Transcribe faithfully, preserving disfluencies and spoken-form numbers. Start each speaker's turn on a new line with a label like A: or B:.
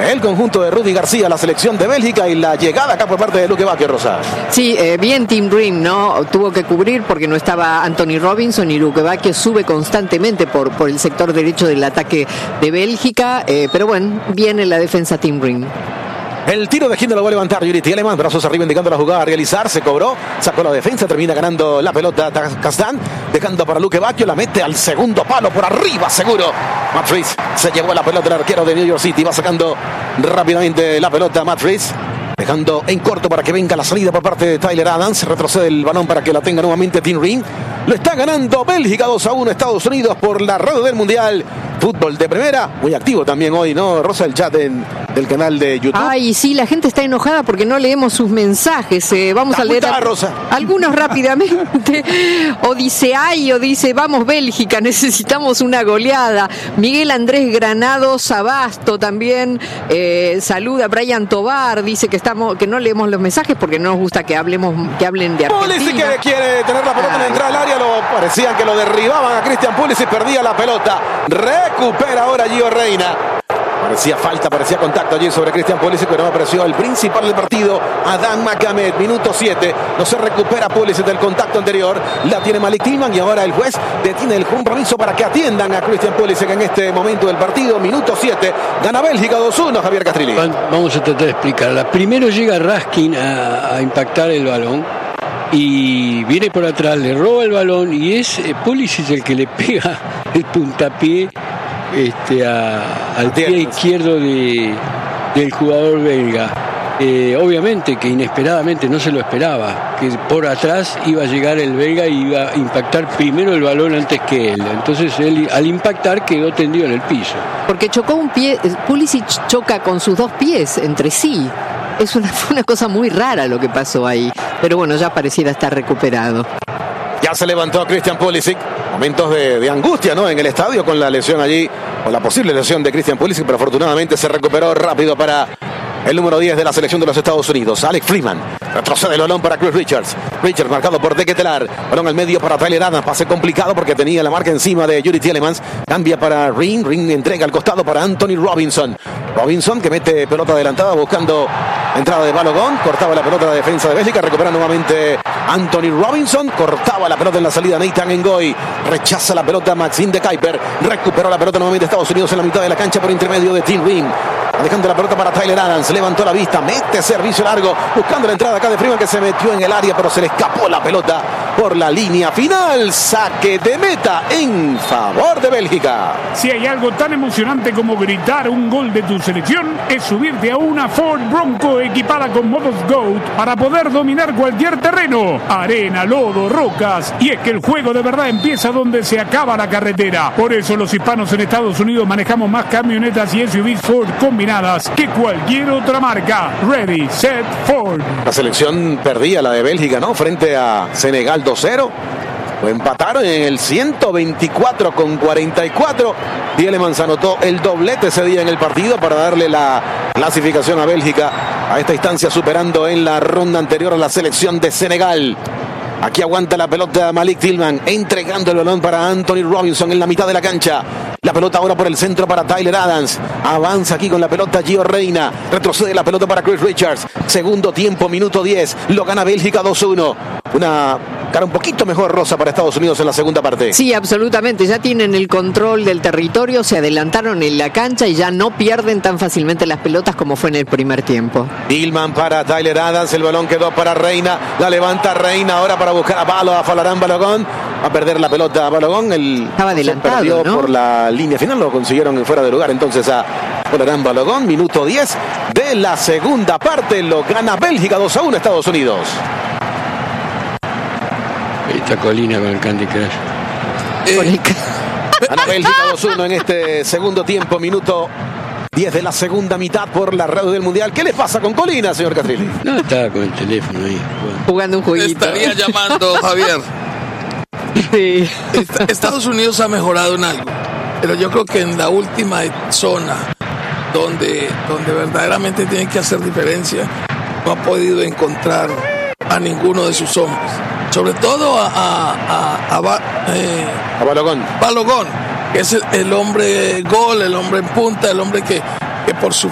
A: el conjunto de Rudy García, la selección de Bélgica, y la llegada acá por parte de Luque Bacchio, Rosa.
B: Sí, eh, bien Tim Ream, ¿no? Tuvo que cubrir porque no estaba Anthony Robinson, y Luque Bacchio sube constantemente por, por el sector derecho del ataque de Bélgica, eh, pero bueno, viene la defensa Tim Ream.
A: El tiro de esquina lo va a levantar Yuri Tielemans, brazos arriba indicando la jugada a realizar, se cobró, sacó la defensa, termina ganando la pelota Kazdan, dejando para Luque Bacchio, la mete al segundo palo, por arriba seguro. Matt Rees se llevó la pelota, el arquero de New York City, va sacando rápidamente la pelota Matt Rees, dejando en corto para que venga la salida por parte de Tyler Adams, retrocede el balón para que la tenga nuevamente Tim Ream. Lo está ganando Bélgica dos a uno Estados Unidos por la radio del Mundial. Fútbol de primera, muy activo también hoy, ¿no, Rosa? El chat en, del canal de YouTube.
B: Ay, sí, la gente está enojada porque no leemos sus mensajes. Eh, vamos
A: la
B: a leer
A: puta, Rosa.
B: Algunos rápidamente. O dice ay, o dice vamos Bélgica, necesitamos una goleada. Miguel Andrés Granados Abasto también eh, saluda. Brian Tobar dice que estamos, que no leemos los mensajes porque no nos gusta que hablemos, que hablen de Argentina.
A: Pulisic que quiere tener la pelota en la entrada al área, lo parecían que lo derribaban a Christian Pulisic, perdía la pelota. Recupera ahora Gio Reyna. Parecía falta, parecía contacto allí sobre Christian Pulisic, pero no apareció el principal del partido, Adán Macamed, minuto siete. No se recupera Pulisic del contacto anterior. La tiene Malik Tillman y ahora el juez detiene el compromiso para que atiendan a Christian Pulisic en este momento del partido. Minuto siete. Gana Bélgica dos uno, Javier Castrilli.
C: Vamos a tratar de explicarla. Primero llega Raskin a, a impactar el balón y viene por atrás, le roba el balón y es eh, Pulisic el que le pega el puntapié este, a, al pie izquierdo de, del jugador belga. Eh, obviamente que inesperadamente no se lo esperaba, que por atrás iba a llegar el belga y iba a impactar primero el balón antes que él. Entonces él al impactar quedó tendido en el piso.
B: Porque chocó un pie, Pulisic choca con sus dos pies entre sí. Es una, fue una cosa muy rara lo que pasó ahí. Pero bueno, ya pareciera estar recuperado.
A: Ya se levantó Christian Pulisic. Momentos de, de angustia, ¿no? En el estadio con la lesión allí, o la posible lesión de Christian Pulisic, pero afortunadamente se recuperó rápido para el número diez de la selección de los Estados Unidos, Alex Freeman. Retrocede el balón para Chris Richards. Richards marcado por De Ketelaar. Balón al medio para Tyler Adams. Pase complicado porque tenía la marca encima de Yuri Tielemans. Cambia para Ring. Ring entrega al costado para Anthony Robinson. Robinson que mete pelota adelantada buscando entrada de Balogun. Cortaba la pelota la defensa de Bélgica. Recupera nuevamente Anthony Robinson. Cortaba la pelota en la salida Nathan Ngoy. Rechaza la pelota Maxime de Kuiper. Recuperó la pelota nuevamente Estados Unidos en la mitad de la cancha por intermedio de Tim Ring. Dejando la pelota para Tyler Adams, levantó la vista, mete servicio largo, buscando la entrada acá de Freeman que se metió en el área, pero se le escapó la pelota por la línea final. Saque de meta en favor de Bélgica.
D: Si hay algo tan emocionante como gritar un gol de tu selección, es subirte a una Ford Bronco equipada con modos GOAT para poder dominar cualquier terreno, arena, lodo, rocas, y es que el juego de verdad empieza donde se acaba la carretera. Por eso los hispanos en Estados Unidos manejamos más camionetas y S U Vs Ford combinadas que cualquier otra marca. Ready, set, Ford.
A: La selección perdía, la de Bélgica, ¿no? Frente a Senegal dos cero. Lo empataron en el ciento veinticuatro con cuarenta y cuatro. Tielemans anotó el doblete ese día en el partido para darle la clasificación a Bélgica a esta instancia, superando en la ronda anterior a la selección de Senegal. Aquí aguanta la pelota Malik Tillman, entregando el balón para Anthony Robinson en la mitad de la cancha. La pelota ahora por el centro para Tyler Adams. Avanza aquí con la pelota Gio Reyna. Retrocede la pelota para Chris Richards. Segundo tiempo, minuto diez. Lo gana Bélgica dos uno. Una cara un poquito mejor, Rosa, para Estados Unidos en la segunda parte.
B: Sí, absolutamente. Ya tienen el control del territorio, se adelantaron en la cancha y ya no pierden tan fácilmente las pelotas como fue en el primer tiempo.
A: Tillman para Tyler Adams. El balón quedó para Reyna. La levanta Reyna ahora para buscar a Balo, a Falarán Balogun. Va a perder la pelota a Balogun. El
B: Estaba adelantado,
A: se perdió,
B: ¿no?
A: Por la línea final, lo consiguieron en fuera de lugar entonces a Falarán Balogun. Minuto diez de la segunda parte. Lo gana Bélgica dos a uno Estados Unidos.
C: Esta colina con el Candy Crush.
A: Eh, gana Bélgica dos uno en este segundo tiempo, minuto diez de la segunda mitad por la radio del Mundial. ¿Qué le pasa con Colina, señor Castrilli?
C: No, estaba con el teléfono ahí.
B: Jugando un jueguito.
E: Estaría llamando, Javier.
B: Sí.
E: Estados Unidos ha mejorado en algo, pero yo creo que en la última zona donde, donde verdaderamente tienen que hacer diferencia, no ha podido encontrar a ninguno de sus hombres. Sobre todo a, a, a, a, eh,
A: a Balogun.
E: Balogun, que es el, el hombre gol, el hombre en punta, el hombre que, que por su